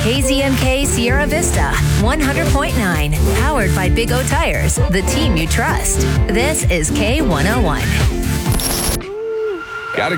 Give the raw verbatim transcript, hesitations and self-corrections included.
K Z M K Sierra Vista, one hundred point nine, powered by Big O Tires, the team you trust. This is K one oh one.